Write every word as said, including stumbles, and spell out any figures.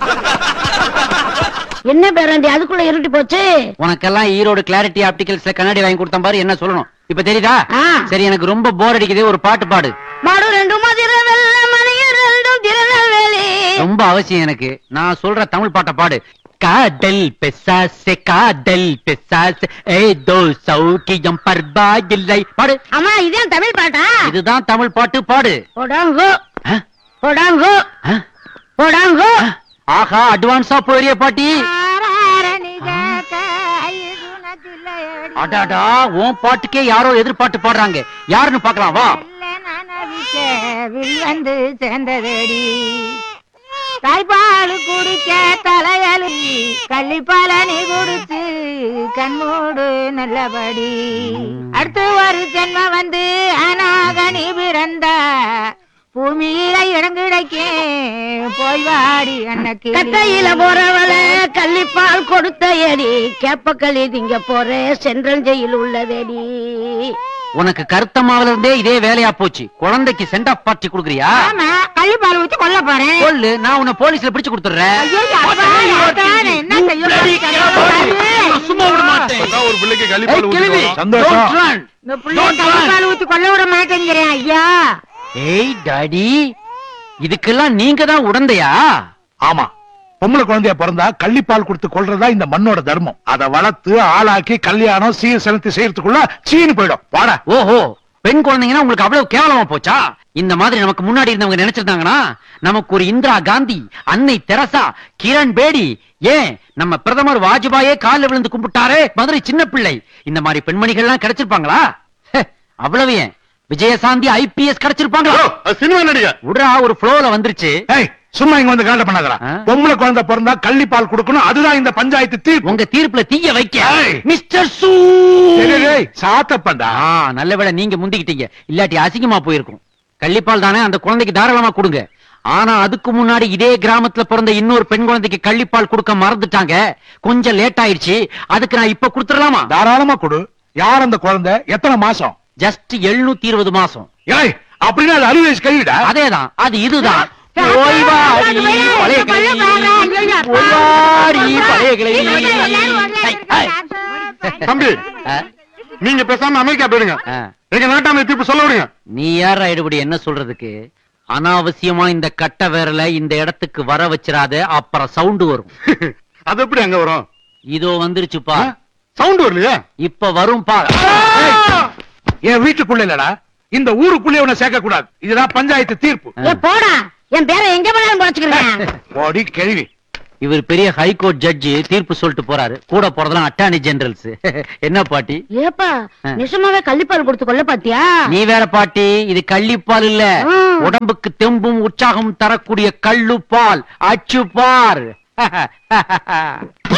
என்ன பேராண்டி அதுக்குள்ள இருட்டி போச்சு? உனக்கெல்லாம் ஈரோடு கிளாரிட்டி ஆப்டிகல்ஸ்ல கண்ணாடி வாங்கி கொடுத்த பாரு, என்ன சொல்லணும் இப்ப தெரியுதா? சரி, எனக்கு ரொம்ப போர் அடிக்குது, ஒரு பாட்டு பாடு. மாடு ரெண்டு மணியும் திருநெல்வேலி. ரொம்ப அவசியம் எனக்கு. நான் சொல்ற தமிழ் பாட்டை பாடு. காதல் பெசாசே காதல் பெசாசே ஏதோ சௌக்கியம் பர்பா இல்லை பாடு. அம்மா இதுதான் தமிழ் பாட்டா? இதுதான் தமிழ் பாட்டு, பாடு. போடாங்கோ போடாங்கோ போடாங்கோ. ஆஹா, அட்வான்ஸா போறிய பாட்டி. அடாடா, உன் பாட்டுக்கே யாரோ எதிர்பார்த்து பாடுறாங்க. யாருன்னு பாக்கலாம் வா. வந்து சேர்ந்ததடி தாய்ப்பால் குடிக்க தலையலி கள்ளிப்பாலனி குடிச்சு கண்ணோடு நல்லபடி அடுத்து ஒரு ஜென்ம வந்து அநாகனி பிறந்த பூமியில இடங்கிடைக்க போய் வாடி அன்னைக்கு கட்டையில போறவள கள்ளிப்பால் கொடுத்த எடி கேப்பக்களி திங்க போற சென்றல் ஜெயில் உள்ளதடி. உனக்கு கருத்தமாவில இருந்தே இதே வேலையா போச்சு. குழந்தைக்கு சென்ட் ஆஃப் பார்ட்டி குடுக்குறியா? கள்ளிப்பால் ஊத்தி கொல்ல போறேன். கொல்லு, நான் உன்னை போலீஸ்ல பிடிச்சு கொடுத்துறேன். சும்மா விட மாட்டேன். ஒரு பிள்ளைக்கு கள்ளிப்பால் ஊத்தி கொல்ல விட மாட்டேங்கிறேன் ஐயா. ஏய் டாடி, இதுக்கெல்லாம் நீங்க தான் உடந்தையா? ஆமா, பொம்பளை குழந்தைய பிறந்தா கள்ளிப்பால் கொடுத்து கொள்றதா இந்த மண்ணோட தர்மம். அதை வளர்த்து ஆளாக்கி கல்யாணம் சீர் செலுத்தி செய்யறதுக்குள்ள சீனு போயிடும். வாடா. ஓஹோ, பெண் குழந்தைங்கன்னா உங்களுக்கு அவ்வளவு கேவலமா போச்சா? இந்த மாதிரி நமக்கு முன்னாடி இருந்தவங்க நினைச்சிருந்தாங்கன்னா நமக்கு ஒரு இந்திரா காந்தி, அன்னை தெரசா, கிரண் பேடி, ஏன் நம்ம பிரதமர் வாஜ்பாயே காலில் விழுந்து கும்பிட்டாரே மதுரை சின்ன பிள்ளை, இந்த மாதிரி பெண்மணிகள் எல்லாம் கிடைச்சிருப்பாங்களா? அவ்வளவு ஏன் விஜயசாந்தி ஐபிஎஸ் கிடைச்சிருப்பாங்களா? சினிமா நடிகர் உடா ஒரு ஃப்ளோல வந்துருச்சு. சும்மா இங்க வந்து காண்ட பண்ணாதடா. பொம்பளை குழந்தை பிறந்தா கள்ளிப்பால் கொடுக்கணும். அதுதான் இந்த பஞ்சாயத்து தீர்ப்பு. உங்க தீர்ப்புல தீய வைக்க மிஸ்டர் சூ சாத்தப்பண்டா. நல்ல வேளை நீங்க முந்திக்கிட்டீங்க, இல்லாட்டி அசிங்கமா போயிருக்கும். கள்ளிப்பால் தானே, அந்த குழந்தைக்கு தாராளமா கொடுங்க. ஆனா அதுக்கு முன்னாடி இதே கிராமத்துல பிறந்த இன்னொரு பெண் குழந்தைக்கு கள்ளிப்பால் கொடுக்க மறந்துட்டாங்க. கொஞ்சம் லேட் ஆயிடுச்சு. அதுக்கு நான் இப்ப கொடுத்துடலாமா? தாராளமா கொடு. யார் அந்த குழந்தை? எத்தனை மாசம்? ஜஸ்ட் எழுநூத்தி இருபது மாசம். ஏய், அப்படின்னா அது அறுபது வயசு கழிவிடா. அதேதான், அது இதுதான். தம்பி, நீங்க பேசாம அமெரிக்கா போயிடுங்க. எங்க நாட்டாம தீர்ப்பு சொல்ல விடுங்க. நீ யார எடுபடி என்ன சொல்றதுக்கு? அனாவசியமா இந்த கட்ட வேரல இந்த இடத்துக்கு வர வச்சிராத, அப்புறம் சவுண்ட் வரும். அது எப்படி அங்க வரும்? இதோ வந்துருச்சுப்பா. சவுண்ட் வரலையா? இப்ப வரும் பா. என் வீட்டுக்குள்ள இல்லடா, இந்த ஊருக்குள்ளே உன்னை சேர்க்க கூடாது. இதுதான் பஞ்சாயத்து தீர்ப்பு. போடா, என் பேரை எங்க போனாலும் போச்சுக்கிறேன். போடி கேள்வி. இவர் பெரிய ஹைகோர்ட் ஜட்ஜி, தீர்ப்பு சொல்லிட்டு போறாரு. கூட போறதெல்லாம் அட்டார்னி ஜெனரல்ஸ். என்ன பாட்டி? ஏப்பா நிஜமாவே கள்ளிப்பால் கொடுத்து கொல்ல பாத்தியா? நீ வேற பாட்டி, இது கள்ளிப்பால் இல்ல, உடம்புக்கு தெம்பும் உற்சாகம் தரக்கூடிய கள்ளுப்பால். அச்சு பார்.